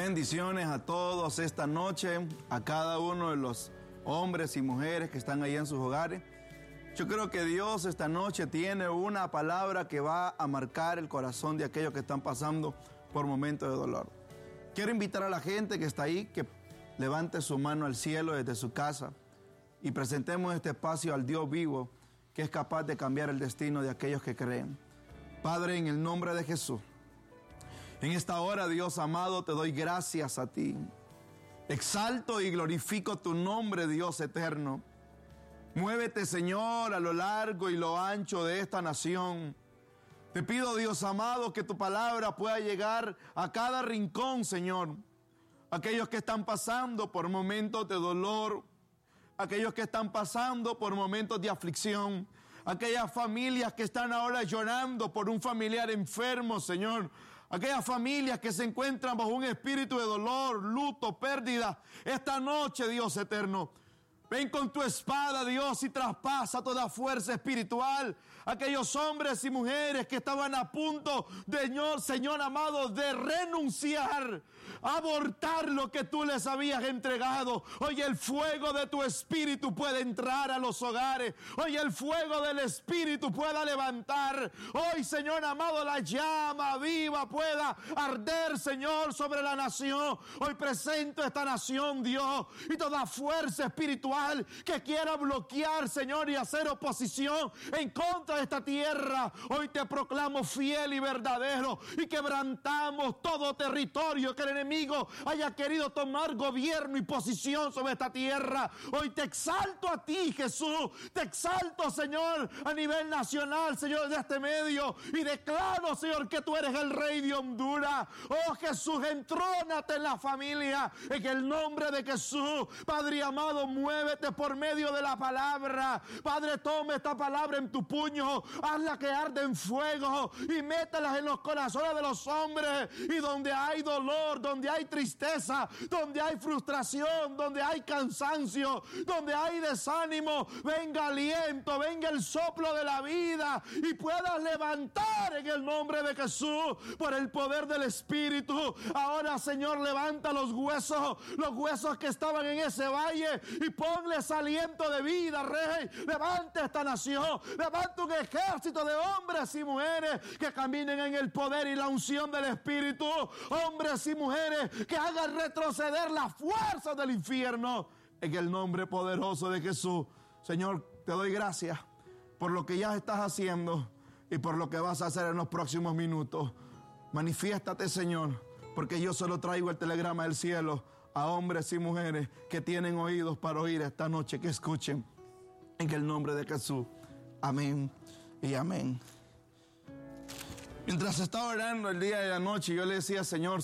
Bendiciones a todos esta noche, a cada uno de los hombres y mujeres que están ahí en sus hogares. Yo creo que Dios esta noche tiene una palabra que va a marcar el corazón de aquellos que están pasando por momentos de dolor. Quiero invitar a la gente que está ahí que levante su mano al cielo desde su casa y presentemos este espacio al Dios vivo que es capaz de cambiar el destino de aquellos que creen. Padre, en el nombre de Jesús, en esta hora, Dios amado, te doy gracias a ti. Exalto y glorifico tu nombre, Dios eterno. Muévete, Señor, a lo largo y lo ancho de esta nación. Te pido, Dios amado, que tu palabra pueda llegar a cada rincón, Señor. Aquellos que están pasando por momentos de dolor, aquellos que están pasando por momentos de aflicción, aquellas familias que están ahora llorando por un familiar enfermo, Señor. Aquellas familias que se encuentran bajo un espíritu de dolor, luto, pérdida. Esta noche, Dios eterno, ven con tu espada, Dios, y traspasa toda fuerza espiritual. Aquellos hombres y mujeres que estaban a punto de, Señor amado, de renunciar, abortar lo que tú les habías entregado. Hoy el fuego de tu espíritu puede entrar a los hogares. Hoy el fuego del espíritu pueda levantar. Hoy, Señor amado, la llama viva pueda arder, Señor, sobre la nación. Hoy presento esta nación, Dios, y toda fuerza espiritual que quiera bloquear, Señor, y hacer oposición en contra de esta tierra. Hoy te proclamo fiel y verdadero y quebrantamos todo territorio que el enemigo haya querido tomar gobierno y posición sobre esta tierra. Hoy te exalto a ti, Jesús. Te exalto, Señor, a nivel nacional, Señor, de este medio, y declaro, Señor, que tú eres el Rey de Honduras. Oh, Jesús, entrónate en la familia en el nombre de Jesús. Padre amado, muévete por medio de la palabra. Padre, toma esta palabra en tu puño, hazla que arde en fuego y mételas en los corazones de los hombres. Y donde hay dolor, donde hay tristeza, donde hay frustración, donde hay cansancio, donde hay desánimo, venga aliento, venga el soplo de la vida y puedas levantar en el nombre de Jesús por el poder del Espíritu. Ahora, Señor, levanta los huesos que estaban en ese valle, y ponles aliento de vida, Rey. Levanta esta nación, levanta un ejército de hombres y mujeres que caminen en el poder y la unción del Espíritu. Hombres y mujeres que hagan retroceder las fuerzas del infierno en el nombre poderoso de Jesús. Señor, te doy gracias por lo que ya estás haciendo y por lo que vas a hacer en los próximos minutos. Manifiéstate, Señor, porque yo solo traigo el telegrama del cielo a hombres y mujeres que tienen oídos para oír esta noche, que escuchen en el nombre de Jesús. Amén y amén. Mientras estaba orando el día de la noche, yo le decía, Señor,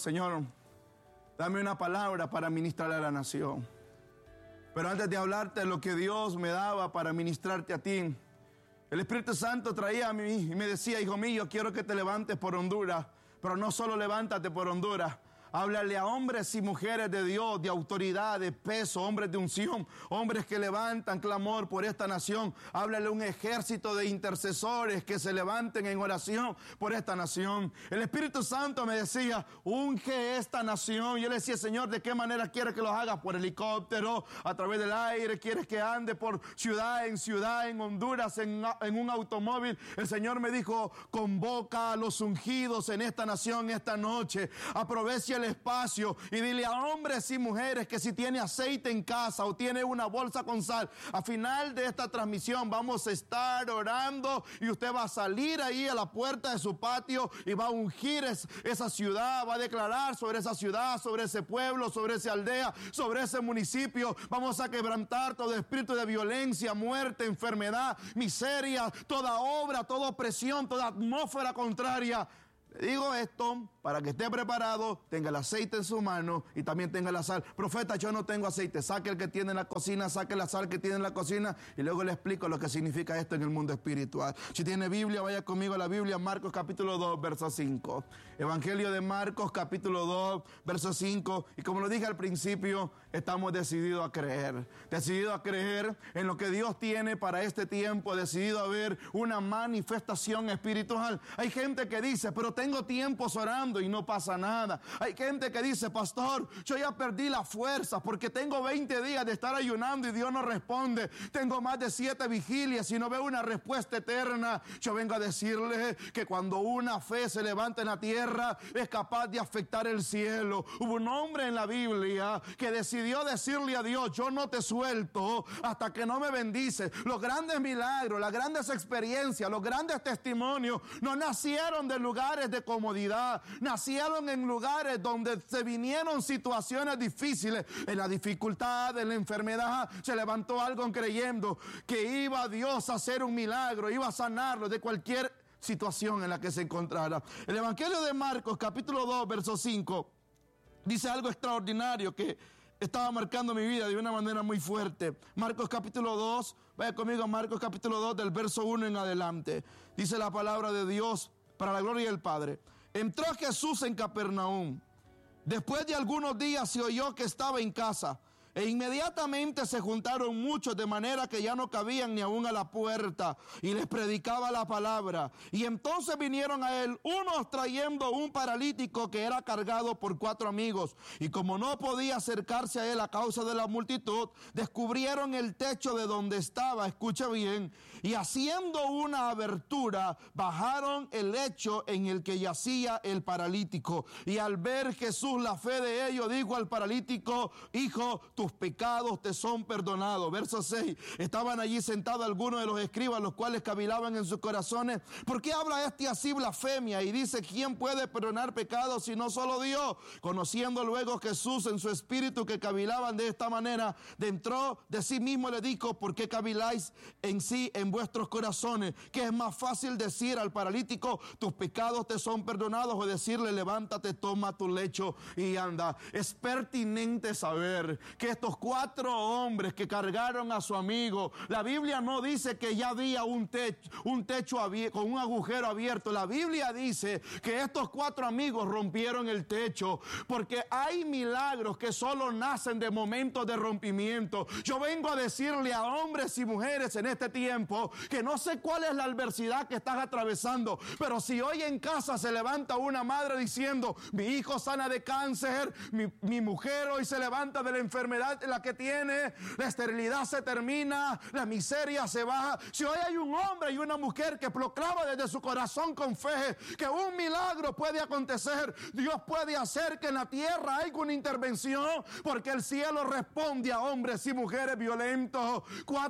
dame una palabra para ministrar a la nación. Pero antes de hablarte de lo que Dios me daba para ministrarte a ti, el Espíritu Santo traía a mí y me decía, hijo mío, quiero que te levantes por Honduras, pero no solo levántate por Honduras. Háblale a hombres y mujeres de Dios, de autoridad, de peso, hombres de unción, hombres que levantan clamor por esta nación. Háblale a un ejército de intercesores que se levanten en oración por esta nación. El Espíritu Santo me decía, unge esta nación. Yo le decía, Señor, ¿de qué manera quieres que lo hagas? ¿Por helicóptero? ¿A través del aire? ¿Quieres que ande por ciudad, en Honduras, en un automóvil? El Señor me dijo, convoca a los ungidos en esta nación esta noche. Aprovecha el espacio y dile a hombres y mujeres que si tiene aceite en casa o tiene una bolsa con sal, a final de esta transmisión vamos a estar orando y usted va a salir ahí a la puerta de su patio y va a ungir esa ciudad, va a declarar sobre esa ciudad, sobre ese pueblo, sobre esa aldea, sobre ese municipio. Vamos a quebrantar todo espíritu de violencia, muerte, enfermedad, miseria, toda obra, toda opresión, toda atmósfera contraria. Le digo esto para que esté preparado, tenga el aceite en su mano y también tenga la sal. Profeta, yo no tengo aceite. Saque el que tiene en la cocina, saque la sal que tiene en la cocina y luego le explico lo que significa esto en el mundo espiritual. Si tiene Biblia, vaya conmigo a la Biblia, Marcos capítulo 2, verso 5. Evangelio de Marcos capítulo 2, verso 5. Y como lo dije al principio, estamos decididos a creer. Decididos a creer en lo que Dios tiene para este tiempo. Decididos a ver una manifestación espiritual. Hay gente que dice, pero tengo tiempos orando y no pasa nada. Hay gente que dice, pastor, yo ya perdí la fuerza porque tengo 20 días de estar ayunando y Dios no responde. Tengo más de 7 vigilias y no veo una respuesta eterna. Yo vengo a decirle que cuando una fe se levanta en la tierra, es capaz de afectar el cielo. Hubo un hombre en la Biblia que decidió decirle a Dios, yo no te suelto hasta que no me bendice. Los grandes milagros, las grandes experiencias, los grandes testimonios no nacieron de lugares de comodidad, nacieron en lugares donde se vinieron situaciones difíciles. En la dificultad, en la enfermedad, se levantó alguien creyendo que iba Dios a hacer un milagro, iba a sanarlo de cualquier situación en la que se encontrara. El Evangelio de Marcos, capítulo 2, verso 5, dice algo extraordinario que estaba marcando mi vida de una manera muy fuerte. Marcos capítulo 2, vaya conmigo a Marcos capítulo 2 del verso 1 en adelante. Dice la palabra de Dios para la gloria del Padre. Entró Jesús en Capernaum. Después de algunos días se oyó que estaba en casa. E inmediatamente se juntaron muchos de manera que ya no cabían ni aún a la puerta, y les predicaba la palabra. Y entonces vinieron a él unos trayendo un paralítico que era cargado por 4 amigos. Y como no podía acercarse a él a causa de la multitud, descubrieron el techo de donde estaba, escucha bien, y haciendo una abertura, bajaron el lecho en el que yacía el paralítico. Y al ver Jesús la fe de ellos, dijo al paralítico, hijo, tus pecados te son perdonados. Verso 6, estaban allí sentados algunos de los escribas, los cuales cavilaban en sus corazones, ¿por qué habla este así blasfemia? Y dice, ¿quién puede perdonar pecados si no solo Dios? Conociendo luego Jesús en su espíritu que cavilaban de esta manera, dentro de sí mismo le dijo, ¿por qué caviláis en sí en vuestros corazones? Que es más fácil decir al paralítico, tus pecados te son perdonados, o decirle, levántate, toma tu lecho y anda. Es pertinente saber que estos 4 hombres que cargaron a su amigo, la Biblia no dice que ya había un techo con un agujero abierto. La Biblia dice que estos 4 amigos rompieron el techo, porque hay milagros que solo nacen de momentos de rompimiento. Yo vengo a decirle a hombres y mujeres en este tiempo que no sé cuál es la adversidad que estás atravesando, pero si hoy en casa se levanta una madre diciendo, mi hijo sana de cáncer, mi mujer hoy se levanta de la enfermedad en la que tiene, la esterilidad se termina, la miseria se baja. Si hoy hay un hombre y una mujer que proclama desde su corazón con fe que un milagro puede acontecer, Dios puede hacer que en la tierra haya una intervención, porque el cielo responde a hombres y mujeres violentos.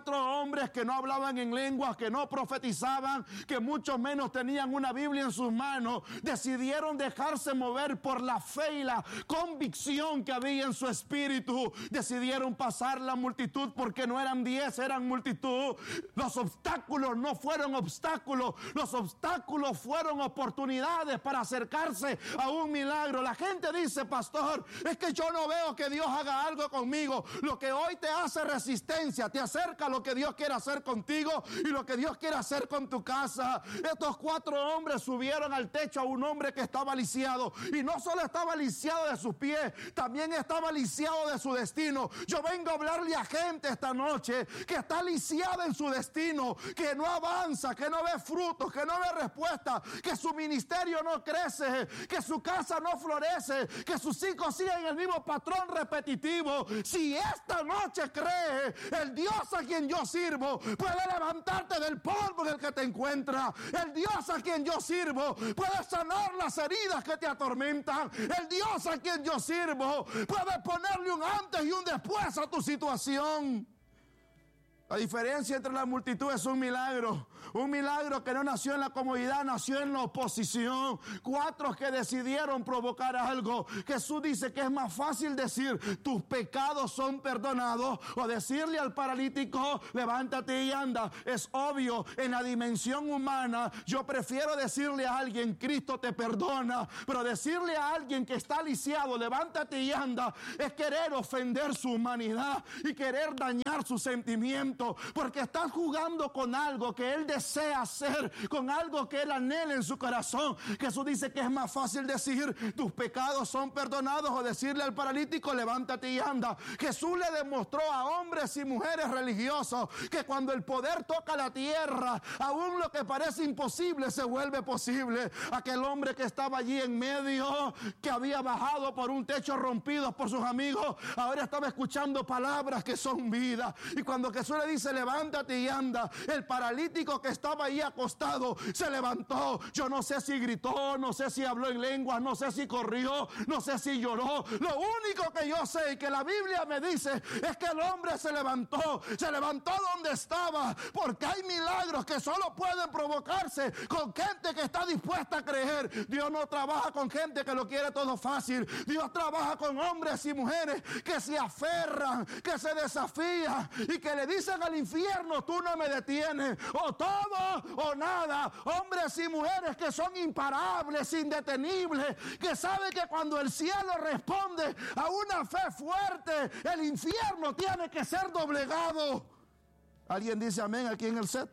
4 hombres que no hablaban en lenguas, que no profetizaban, que mucho menos tenían una Biblia en sus manos, decidieron dejarse mover por la fe y la convicción que había en su espíritu. Decidieron pasar la multitud, porque no eran 10, eran multitud. Los obstáculos no fueron obstáculos, los obstáculos fueron oportunidades para acercarse a un milagro. La gente dice, pastor, es que yo no veo que Dios haga algo conmigo. Lo que hoy te hace resistencia, te acerca a lo que Dios quiere hacer contigo y lo que Dios quiere hacer con tu casa. Estos 4 hombres subieron al techo a un hombre que estaba lisiado, y no solo estaba lisiado de sus pies, también estaba lisiado de su destino. Yo vengo a hablarle a gente esta noche que está lisiada en su destino, que no avanza, que no ve frutos, que no ve respuesta, que su ministerio no crece, que su casa no florece, que sus hijos siguen el mismo patrón repetitivo. Si esta noche cree, el Dios a quien yo sirvo puede levantarte del polvo en el que te encuentras. El Dios a quien yo sirvo puede sanar las heridas que te atormentan. El Dios a quien yo sirvo puede ponerle un antes y un después a tu situación. La diferencia entre la multitud es un milagro que no nació en la comodidad, nació en la oposición. 4 que decidieron provocar algo. Jesús dice que es más fácil decir, tus pecados son perdonados, o decirle al paralítico, levántate y anda. Es obvio, en la dimensión humana, yo prefiero decirle a alguien, Cristo te perdona, pero decirle a alguien que está lisiado, levántate y anda, es querer ofender su humanidad y querer dañar sus sentimientos. momento, porque estás jugando con algo que Él desea hacer, con algo que Él anhela en su corazón. Jesús dice que es más fácil decir, tus pecados son perdonados, o decirle al paralítico, levántate y anda. Jesús le demostró a hombres y mujeres religiosos que cuando el poder toca la tierra, aún lo que parece imposible se vuelve posible. Aquel hombre que estaba allí en medio, que había bajado por un techo rompido por sus amigos, ahora estaba escuchando palabras que son vida. Y cuando Jesús le dice, levántate y anda, el paralítico que estaba ahí acostado se levantó. Yo no sé si gritó, no sé si habló en lenguas, no sé si corrió, no sé si lloró. Lo único que yo sé y que la Biblia me dice es que el hombre se levantó donde estaba, porque hay milagros que solo pueden provocarse con gente que está dispuesta a creer. Dios no trabaja con gente que lo quiere todo fácil. Dios trabaja con hombres y mujeres que se aferran, que se desafían y que le dicen al infierno, tú no me detienes, o todo o nada. Hombres y mujeres que son imparables, indetenibles, que saben que cuando el cielo responde a una fe fuerte, el infierno tiene que ser doblegado. ¿Alguien dice amén aquí en el set?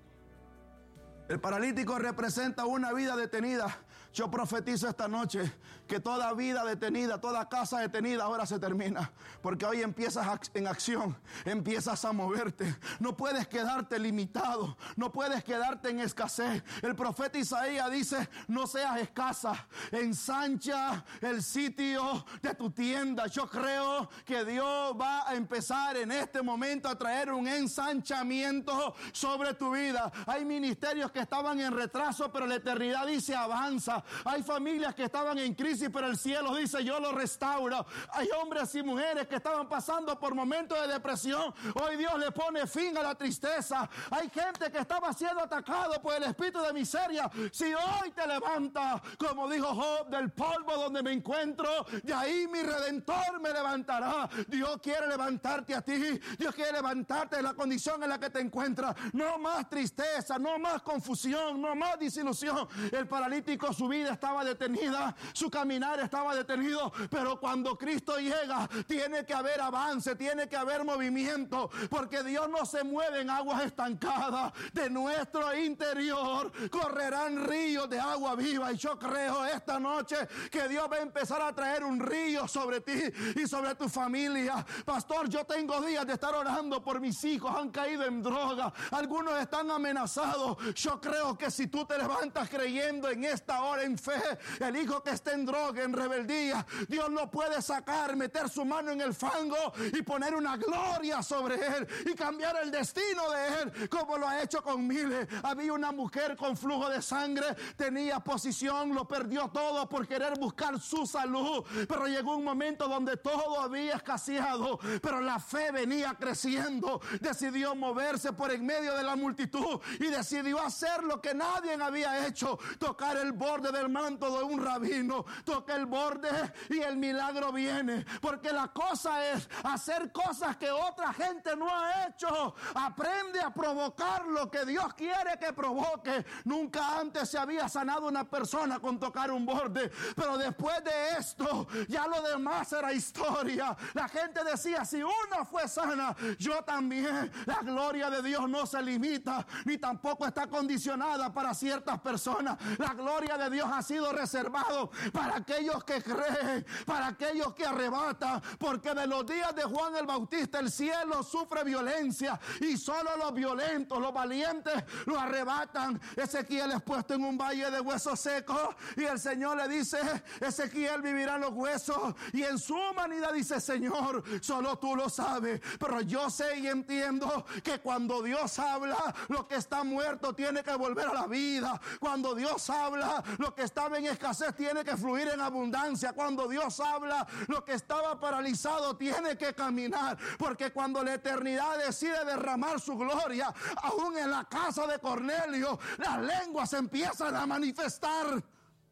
El paralítico representa una vida detenida. Yo profetizo esta noche que toda vida detenida, toda casa detenida ahora se termina, porque hoy empiezas en acción, empiezas a moverte. No puedes quedarte limitado, no puedes quedarte en escasez. El profeta Isaías dice, no seas escasa, ensancha el sitio de tu tienda. Yo creo que Dios va a empezar en este momento a traer un ensanchamiento sobre tu vida. Hay ministerios que estaban en retraso, pero la eternidad dice avanza. Hay familias que estaban en crisis, pero el cielo dice yo lo restauro. Hay hombres y mujeres que estaban pasando por momentos de depresión. Hoy Dios le pone fin a la tristeza. Hay gente que estaba siendo atacado por el espíritu de miseria. Si hoy te levantas, como dijo Job, del polvo donde me encuentro, de ahí mi Redentor me levantará. Dios quiere levantarte a ti. Dios quiere levantarte de la condición en la que te encuentras. No más tristeza, no más confusión, no más desilusión. El paralítico, su vida estaba detenida, su caminar estaba detenido, pero cuando Cristo llega tiene que haber avance, tiene que haber movimiento, porque Dios no se mueve en aguas estancadas. De nuestro interior correrán ríos de agua viva, y yo creo esta noche que Dios va a empezar a traer un río sobre ti y sobre tu familia. Pastor, yo tengo días de estar orando por mis hijos, han caído en droga, algunos están amenazados. Yo creo que si tú te levantas creyendo en esta hora en fe, el hijo que está en droga, en rebeldía, Dios lo puede sacar, meter su mano en el fango y poner una gloria sobre él y cambiar el destino de él, como lo ha hecho con miles. Había una mujer con flujo de sangre, tenía posición, lo perdió todo por querer buscar su salud, pero llegó un momento donde todo había escaseado, pero la fe venía creciendo. Decidió moverse por en medio de la multitud y decidió hacer lo que nadie había hecho, tocar el borde del manto de un rabino. Toca el borde y el milagro viene, porque la cosa es hacer cosas que otra gente no ha hecho. Aprende a provocar lo que Dios quiere que provoque. Nunca antes se había sanado una persona con tocar un borde, pero después de esto ya lo demás era historia. La gente decía, si una fue sana, yo también. La gloria de Dios no se limita, ni tampoco está condicionada para ciertas personas. La gloria de Dios ha sido reservado para aquellos que creen, para aquellos que arrebatan, porque de los días de Juan el Bautista el cielo sufre violencia y solo los violentos, los valientes lo arrebatan. Ezequiel es puesto en un valle de huesos secos y el Señor le dice, Ezequiel, vivirán los huesos, y en su humanidad dice, Señor, solo tú lo sabes, pero yo sé y entiendo que cuando Dios habla, lo que está muerto tiene que volver a la vida. Cuando Dios habla, lo que estaba en escasez tiene que fluir en abundancia. Cuando Dios habla, lo que estaba paralizado tiene que caminar, porque cuando la eternidad decide derramar su gloria, aún en la casa de Cornelio, las lenguas empiezan a manifestar.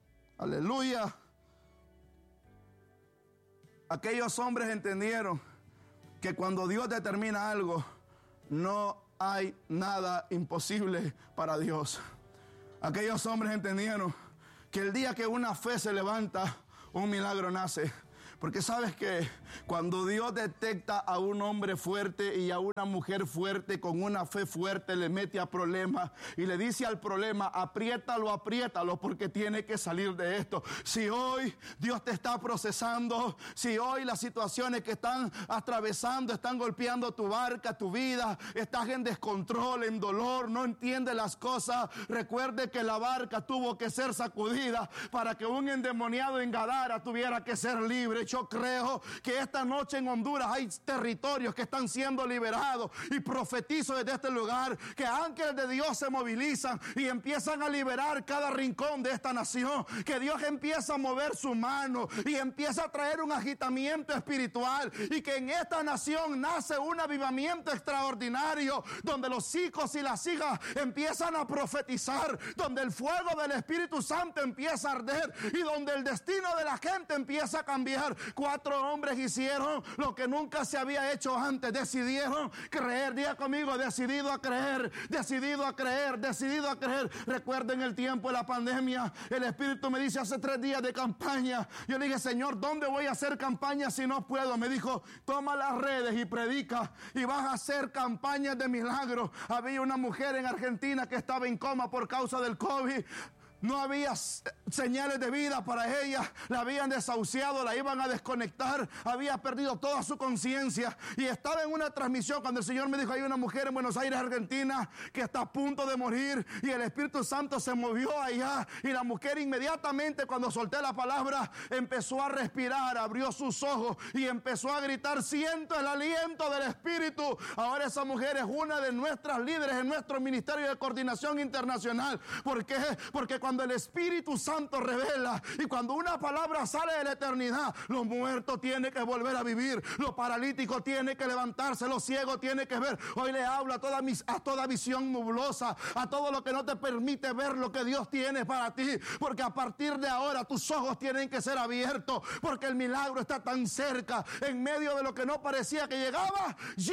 Aleluya. Aquellos hombres entendieron que cuando Dios determina algo, no hay nada imposible para Dios. Aquellos hombres entendieron que el día que una fe se levanta, un milagro nace. Porque sabes que cuando Dios detecta a un hombre fuerte y a una mujer fuerte con una fe fuerte, le mete a problemas y le dice al problema, apriétalo, porque tiene que salir de esto. Si hoy Dios te está procesando, si hoy las situaciones que están atravesando, están golpeando tu barca, tu vida, estás en descontrol, en dolor, no entiendes las cosas, recuerde que la barca tuvo que ser sacudida para que un endemoniado en Gadara tuviera que ser libre. Yo creo que esta noche en Honduras hay territorios que están siendo liberados y profetizo desde este lugar que ángeles de Dios se movilizan y empiezan a liberar cada rincón de esta nación, que Dios empieza a mover su mano y empieza a traer un agitamiento espiritual y que en esta nación nace un avivamiento extraordinario donde los hijos y las hijas empiezan a profetizar, donde el fuego del Espíritu Santo empieza a arder y donde el destino de la gente empieza a cambiar. 4 hombres hicieron lo que nunca se había hecho antes, decidieron creer. Diga conmigo, decidido a creer, decidido a creer, decidido a creer. Recuerden el tiempo de la pandemia, el Espíritu me dice hace 3 días de campaña. Yo le dije, Señor, ¿dónde voy a hacer campaña si no puedo? Me dijo, toma las redes y predica y vas a hacer campañas de milagros. Había una mujer en Argentina que estaba en coma por causa del COVID. No había señales de vida para ella, la habían desahuciado, la iban a desconectar, había perdido toda su conciencia y estaba en una transmisión cuando el Señor me dijo, hay una mujer en Buenos Aires, Argentina, que está a punto de morir, y el Espíritu Santo se movió allá y la mujer inmediatamente cuando solté la palabra empezó a respirar, abrió sus ojos y empezó a gritar, siento el aliento del Espíritu. Ahora esa mujer es una de nuestras líderes en nuestro Ministerio de Coordinación Internacional. ¿Por qué? Porque cuando el Espíritu Santo revela y cuando una palabra sale de la eternidad, los muertos tienen que volver a vivir, los paralíticos tienen que levantarse, los ciegos tienen que ver. Hoy le hablo a toda visión nublosa, a todo lo que no te permite ver lo que Dios tiene para ti, porque a partir de ahora tus ojos tienen que ser abiertos, porque el milagro está tan cerca, en medio de lo que no parecía que llegaba,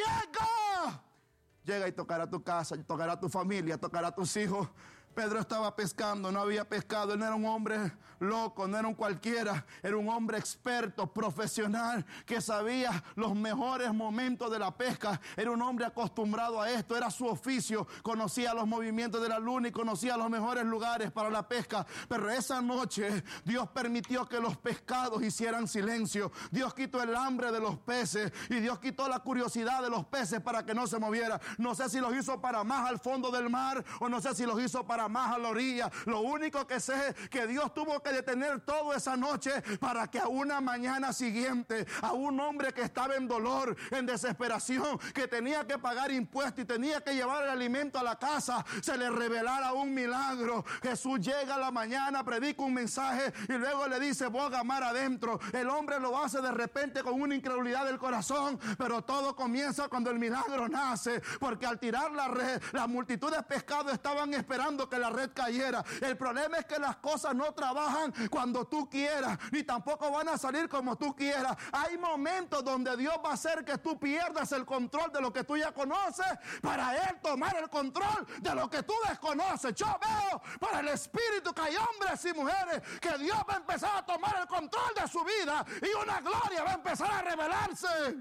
llega y tocará tu casa, tocará tu familia, tocará tus hijos. Pedro estaba pescando, no había pescado, él no era un hombre loco, no era un cualquiera, era un hombre experto, profesional, que sabía los mejores momentos de la pesca, era un hombre acostumbrado a esto, era su oficio, conocía los movimientos de la luna y conocía los mejores lugares para la pesca, pero esa noche Dios permitió que los pescados hicieran silencio, Dios quitó el hambre de los peces y Dios quitó la curiosidad de los peces para que no se moviera. No sé si los hizo para más al fondo del mar o no sé si los hizo para más a la orilla. Lo único que sé es que Dios tuvo que detener todo esa noche para que a una mañana siguiente, a un hombre que estaba en dolor, en desesperación, que tenía que pagar impuestos y tenía que llevar el alimento a la casa, se le revelara un milagro. Jesús llega a la mañana, predica un mensaje y luego le dice, boga mar adentro. El hombre lo hace de repente con una incredulidad del corazón, pero todo comienza cuando el milagro nace, porque al tirar la red, las multitudes de pescados estaban esperando que la red cayera. El problema es que las cosas no trabajan cuando tú quieras, ni tampoco van a salir como tú quieras. Hay momentos donde Dios va a hacer que tú pierdas el control de lo que tú ya conoces, para Él tomar el control de lo que tú desconoces. Yo veo para el Espíritu que hay hombres y mujeres que Dios va a empezar a tomar el control de su vida y una gloria va a empezar a revelarse.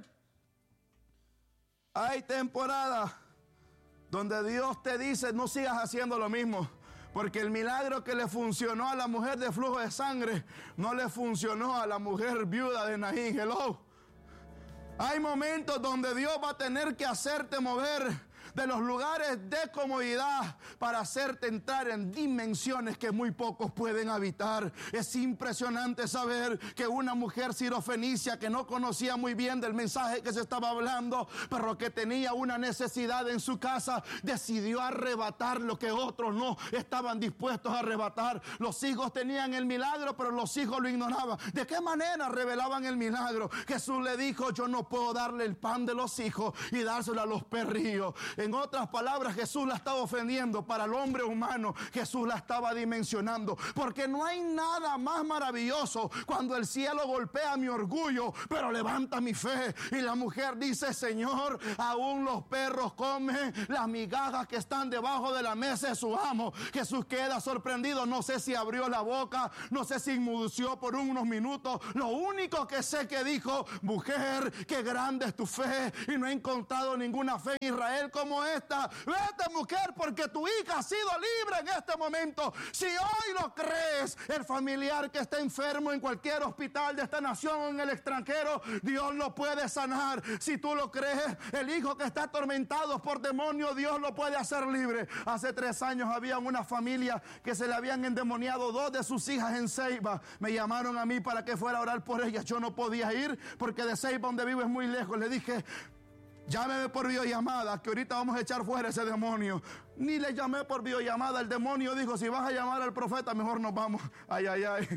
Hay temporadas donde Dios te dice, no sigas haciendo lo mismo, porque el milagro que le funcionó a la mujer de flujo de sangre no le funcionó a la mujer viuda de Naín. Hello. Hay momentos donde Dios va a tener que hacerte mover de los lugares de comodidad para hacerte entrar en dimensiones que muy pocos pueden habitar. Es impresionante saber que una mujer sirofenicia que no conocía muy bien del mensaje que se estaba hablando, pero que tenía una necesidad en su casa, decidió arrebatar lo que otros no estaban dispuestos a arrebatar. Los hijos tenían el milagro, pero los hijos lo ignoraban. ¿De qué manera revelaban el milagro? Jesús le dijo, yo no puedo darle el pan de los hijos y dárselo a los perrillos. En otras palabras, Jesús la estaba ofendiendo. Para el hombre humano, Jesús la estaba dimensionando. Porque no hay nada más maravilloso cuando el cielo golpea mi orgullo, pero levanta mi fe. Y la mujer dice: Señor, aún los perros comen las migajas que están debajo de la mesa de su amo. Jesús queda sorprendido. No sé si abrió la boca, no sé si inmudeció por unos minutos. Lo único que sé que dijo: mujer, qué grande es tu fe, y no he encontrado ninguna fe en Israel como esta. Vete, mujer, porque tu hija ha sido libre en este momento. Si hoy lo crees, el familiar que está enfermo en cualquier hospital de esta nación o en el extranjero, Dios lo puede sanar. Si tú lo crees, el hijo que está atormentado por demonios, Dios lo puede hacer libre. Hace 3 años había una familia que se le habían endemoniado 2 de sus hijas en Ceiba. Me llamaron a mí para que fuera a orar por ellas. Yo no podía ir porque de Ceiba, donde vivo, es muy lejos. Le dije: llámeme por videollamada, que ahorita vamos a echar fuera ese demonio. Ni le llamé por videollamada. El demonio dijo: si vas a llamar al profeta, mejor nos vamos. Ay, ay, ay.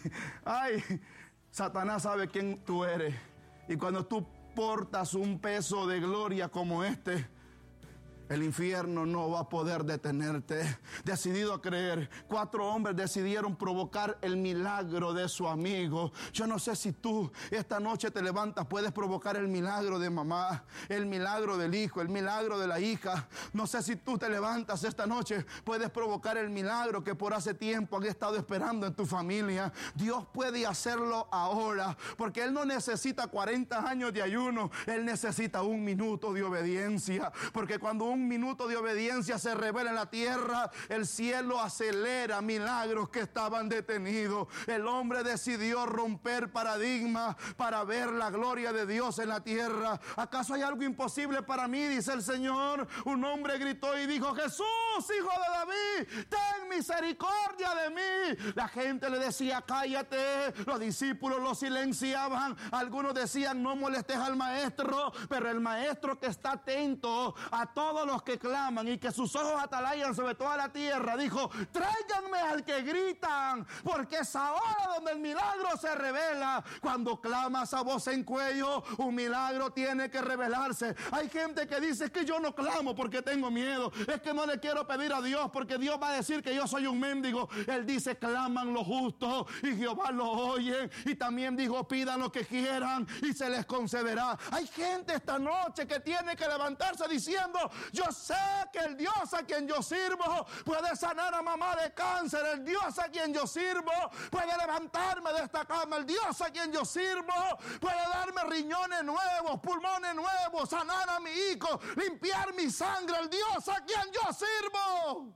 Ay, Satanás sabe quién tú eres. Y cuando tú portas un peso de gloria como este, el infierno no va a poder detenerte. Decidido a creer, 4 hombres decidieron provocar el milagro de su amigo. Yo no sé si tú esta noche te levantas, puedes provocar el milagro de mamá, el milagro del hijo, el milagro de la hija. No sé si tú te levantas esta noche, puedes provocar el milagro que por hace tiempo han estado esperando en tu familia. Dios puede hacerlo ahora, porque Él no necesita 40 años de ayuno. Él necesita 1 minuto de obediencia, porque cuando 1 minuto de obediencia se revela en la tierra, el cielo acelera milagros que estaban detenidos. El hombre decidió romper paradigmas para ver la gloria de Dios en la tierra. ¿Acaso hay algo imposible para mí?, dice el Señor. Un hombre gritó y dijo: Jesús, hijo de David, ten misericordia de mí. La gente le decía: cállate. Los discípulos lo silenciaban. Algunos decían: no molestes al maestro. Pero el maestro, que está atento a todos los que claman y que sus ojos atalayan sobre toda la tierra, dijo: tráiganme al que gritan, porque es ahora donde el milagro se revela. Cuando clamas a voz en cuello, un milagro tiene que revelarse. Hay gente que dice: es que yo no clamo porque tengo miedo, es que no le quiero pedir a Dios porque Dios va a decir que yo soy un mendigo. Él dice: claman los justos y Jehová los oye. Y también dijo: pidan lo que quieran y se les concederá. Hay gente esta noche que tiene que levantarse diciendo: yo sé que el Dios a quien yo sirvo puede sanar a mamá de cáncer. El Dios a quien yo sirvo puede levantarme de esta cama. El Dios a quien yo sirvo puede darme riñones nuevos, pulmones nuevos, sanar a mi hijo, limpiar mi sangre. El Dios a quien yo sirvo.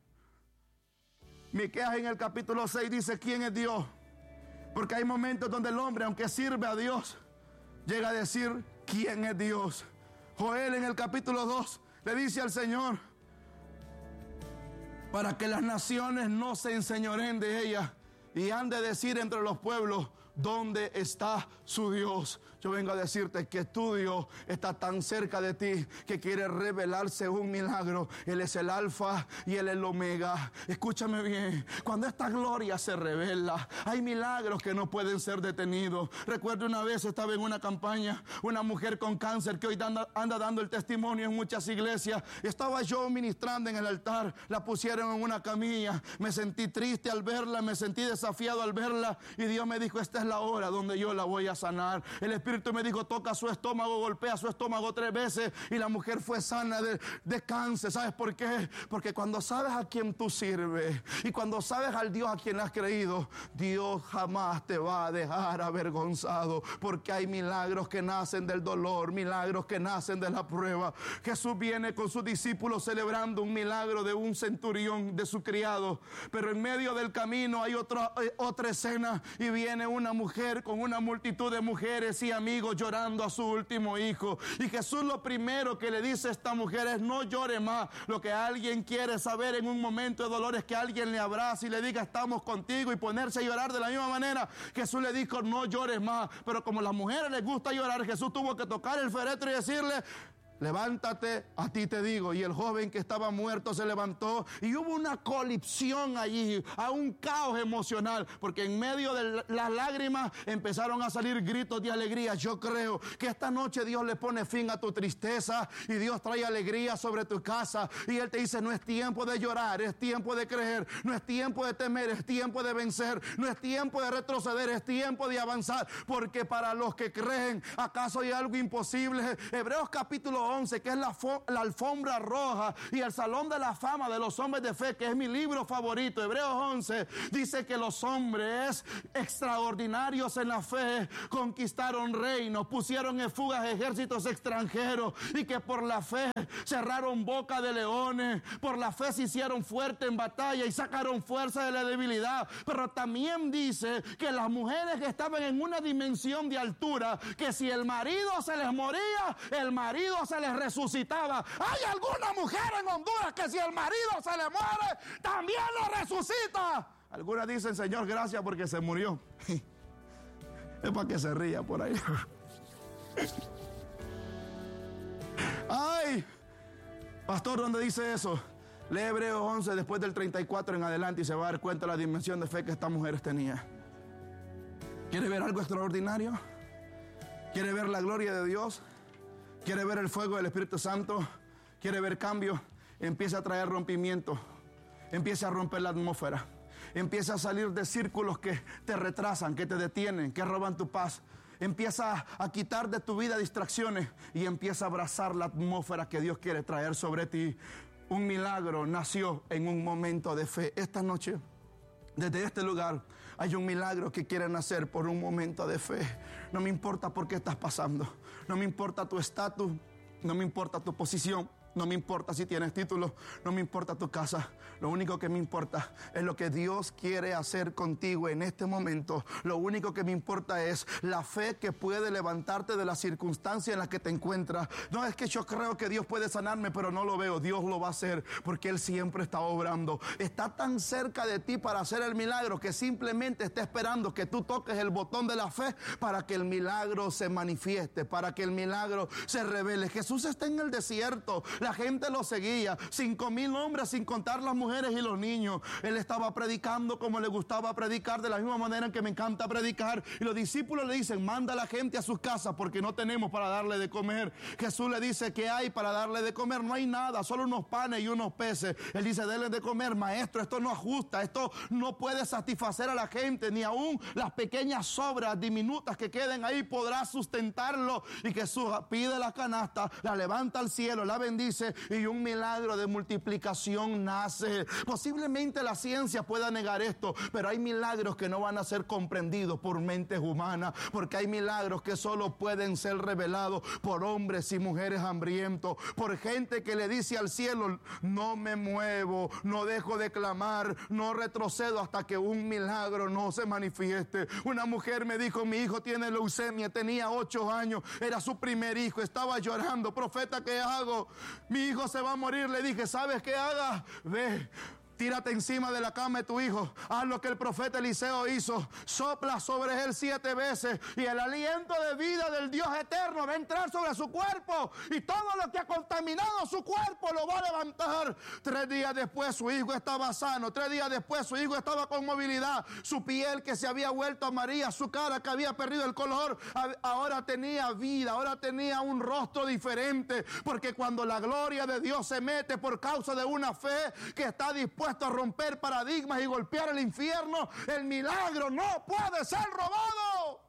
Miqueas en el capítulo 6 dice: ¿quién es Dios? Porque hay momentos donde el hombre, aunque sirve a Dios, llega a decir: ¿quién es Dios? Joel en el capítulo 2 le dice al Señor: para que las naciones no se enseñoreen de ella y han de decir entre los pueblos: ¿dónde está su Dios? Yo vengo a decirte que tu Dios está tan cerca de ti que quiere revelarse un milagro. Él es el alfa y Él es el omega. Escúchame bien, cuando esta gloria se revela, hay milagros que no pueden ser detenidos. Recuerdo una vez estaba en una campaña, una mujer con cáncer que hoy anda dando el testimonio en muchas iglesias. Estaba yo ministrando en el altar, la pusieron en una camilla. Me sentí triste al verla, me sentí desafiado al verla, y Dios me dijo: esta es la hora donde yo la voy a sanar. El Espíritu me dijo: toca su estómago, golpea su estómago 3 veces, y la mujer fue sana de cáncer. ¿Sabes por qué? Porque cuando sabes a quién tú sirves y cuando sabes al Dios a quien has creído, Dios jamás te va a dejar avergonzado, porque hay milagros que nacen del dolor, milagros que nacen de la prueba. Jesús viene con sus discípulos celebrando un milagro de un centurión, de su criado, pero en medio del camino hay otra escena, y viene una mujer con una multitud de mujeres y amigos llorando a su último hijo. Y Jesús lo primero que le dice a esta mujer es: no llore más. Lo que alguien quiere saber en un momento de dolor es que alguien le abrace y le diga: estamos contigo, y ponerse a llorar de la misma manera. Jesús le dijo: no llores más. Pero como a las mujeres les gusta llorar, Jesús tuvo que tocar el féretro y decirle: levántate, a ti te digo. Y el joven que estaba muerto se levantó y hubo una colisión allí, a un caos emocional, porque en medio de las lágrimas empezaron a salir gritos de alegría. Yo creo que esta noche Dios le pone fin a tu tristeza y Dios trae alegría sobre tu casa. Y Él te dice, no es tiempo de llorar, es tiempo de creer, no es tiempo de temer, es tiempo de vencer, no es tiempo de retroceder, es tiempo de avanzar, porque para los que creen, ¿acaso hay algo imposible? Hebreos capítulo 11, que es la alfombra roja y el salón de la fama de los hombres de fe, que es mi libro favorito. Hebreos 11 dice que los hombres extraordinarios en la fe conquistaron reinos, pusieron en fuga ejércitos extranjeros, y que por la fe cerraron boca de leones, por la fe se hicieron fuertes en batalla y sacaron fuerza de la debilidad. Pero también dice que las mujeres que estaban en una dimensión de altura, que si el marido se les moría, el marido se les resucitaba. Hay alguna mujer en Honduras que si el marido se le muere, también lo resucita. Algunas dicen, Señor, gracias porque se murió. Es para que se ría por ahí. Ay, pastor, ¿dónde dice eso? Lee Hebreos 11 después del 34 en adelante y se va a dar cuenta de la dimensión de fe que estas mujeres tenían. ¿Quiere ver algo extraordinario? ¿Quiere ver la gloria de Dios? ¿Quiere ver el fuego del Espíritu Santo? ¿Quiere ver cambio? Empieza a traer rompimiento. Empieza a romper la atmósfera. Empieza a salir de círculos que te retrasan, que te detienen, que roban tu paz. Empieza a quitar de tu vida distracciones y empieza a abrazar la atmósfera que Dios quiere traer sobre ti. Un milagro nació en un momento de fe. Esta noche, desde este lugar, hay un milagro que quiere nacer por un momento de fe. No me importa por qué estás pasando. No me importa tu estatus. No me importa tu posición. No me importa si tienes título, no me importa tu casa. Lo único que me importa es lo que Dios quiere hacer contigo en este momento. Lo único que me importa es la fe que puede levantarte de la circunstancia en la que te encuentras. No es que yo creo que Dios puede sanarme, pero no lo veo. Dios lo va a hacer porque Él siempre está obrando. Está tan cerca de ti para hacer el milagro que simplemente está esperando que tú toques el botón de la fe para que el milagro se manifieste, para que el milagro se revele. Jesús está en el desierto. La gente lo seguía, 5,000 hombres sin contar las mujeres y los niños. Él estaba predicando como le gustaba predicar, de la misma manera en que me encanta predicar. Y los discípulos le dicen, manda a la gente a sus casas porque no tenemos para darle de comer. Jesús le dice, ¿qué hay para darle de comer? No hay nada, solo unos panes y unos peces. Él dice, denle de comer, maestro, esto no ajusta, esto no puede satisfacer a la gente, ni aún las pequeñas sobras diminutas que queden ahí podrá sustentarlo. Y Jesús pide la canasta, la levanta al cielo, la bendice y un milagro de multiplicación nace. Posiblemente la ciencia pueda negar esto, pero hay milagros que no van a ser comprendidos por mentes humanas, porque hay milagros que solo pueden ser revelados por hombres y mujeres hambrientos, por gente que le dice al cielo, no me muevo, no dejo de clamar, no retrocedo hasta que un milagro no se manifieste. Una mujer me dijo, mi hijo tiene leucemia, tenía 8 años, era su primer hijo, estaba llorando, profeta, ¿qué hago? Mi hijo se va a morir. Le dije, ¿sabes qué haga? Ve, tírate encima de la cama de tu hijo. Haz lo que el profeta Eliseo hizo. Sopla sobre él 7 veces y el aliento de vida del Dios eterno va a entrar sobre su cuerpo y todo lo que ha contaminado su cuerpo lo va a levantar. 3 días después su hijo estaba sano. 3 días después su hijo estaba con movilidad. Su piel que se había vuelto amarilla, su cara que había perdido el color, ahora tenía vida, ahora tenía un rostro diferente, porque cuando la gloria de Dios se mete por causa de una fe que está dispuesta a romper paradigmas y golpear el infierno, el milagro no puede ser robado.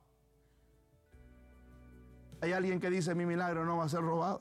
Hay alguien que dice, mi milagro no va a ser robado.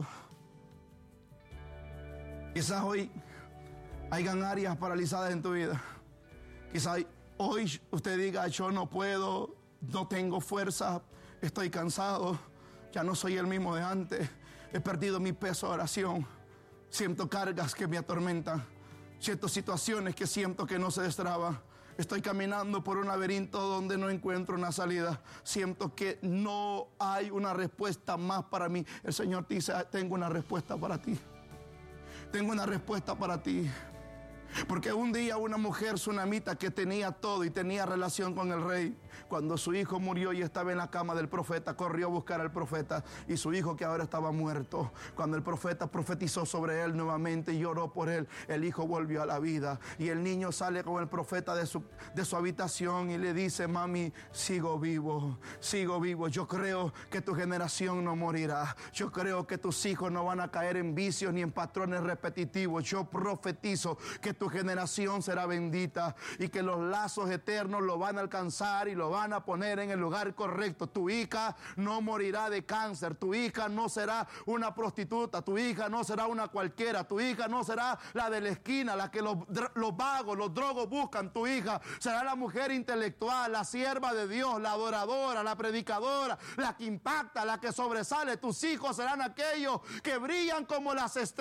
Quizás hoy hayan áreas paralizadas en tu vida. Quizás hoy usted diga, yo no puedo, no tengo fuerza, estoy cansado, ya no soy el mismo de antes, he perdido mi peso de oración, siento cargas que me atormentan, siento situaciones que siento que no se destraban. Estoy caminando por un laberinto donde no encuentro una salida. Siento que no hay una respuesta más para mí. El Señor te dice, tengo una respuesta para ti. Tengo una respuesta para ti. Porque un día una mujer sunamita que tenía todo y tenía relación con el rey, Cuando su hijo murió y estaba en la cama del profeta, corrió a buscar al profeta y su hijo, que ahora estaba muerto, cuando el profeta profetizó sobre él nuevamente y lloró por él, el hijo volvió a la vida. Y el niño sale con el profeta de su habitación y le dice: mami, sigo vivo, sigo vivo. Yo creo que tu generación no morirá. Yo creo que tus hijos no van a caer en vicios ni en patrones repetitivos. Yo profetizo que tu generación será bendita y que los lazos eternos lo van a alcanzar y lo van a poner en el lugar correcto. Tu hija no morirá de cáncer. Tu hija no será una prostituta. Tu hija no será una cualquiera. Tu hija no será la de la esquina, la que los vagos, los drogos buscan. Tu hija será la mujer intelectual, la sierva de Dios, la adoradora, la predicadora, la que impacta, la que sobresale. Tus hijos serán aquellos que brillan como las estrellas